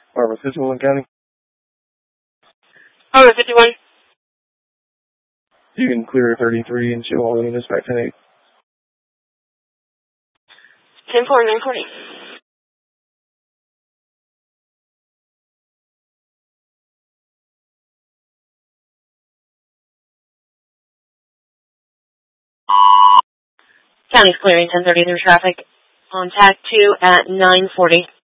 Barbara 51 County. Barbara 51. You can clear 33 and show all the units back 10-8. 10-4, 940. County's clearing 1030 through traffic. On TAC 2 at 940.